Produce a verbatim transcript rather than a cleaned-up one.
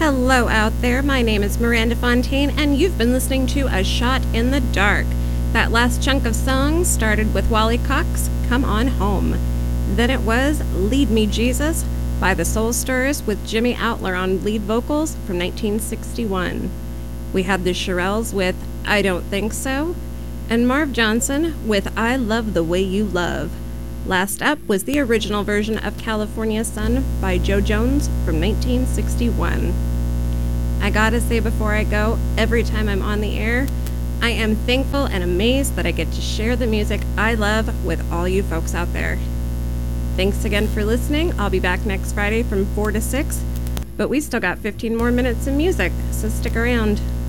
Hello out there, my name is Miranda Fontaine, and you've been listening to A Shot in the Dark. That last chunk of songs started with Wally Cox, Come On Home. Then it was Lead Me Jesus by the Soul Stirrers with Jimmy Outler on lead vocals from nineteen sixty-one. We had the Shirelles with I Don't Think So, and Marv Johnson with I Love the Way You Love. Last up was the original version of California Sun by Joe Jones from nineteen sixty-one. I gotta say before I go, every time I'm on the air, I am thankful and amazed that I get to share the music I love with all you folks out there. Thanks again for listening. I'll be back next Friday from four to six, but we still got fifteen more minutes of music, so stick around.